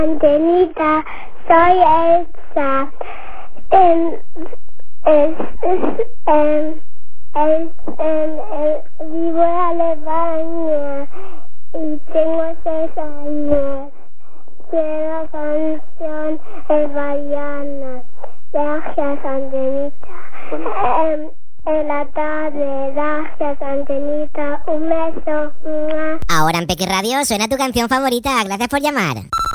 Antenita, soy Elsa. Vivo en Alemania y tengo 6 años. Quiero canción hawaiana. Gracias, Antenita. En la tarde, gracias, Antenita. Un beso. Ahora en Peque Radio suena tu canción favorita. Gracias por llamar.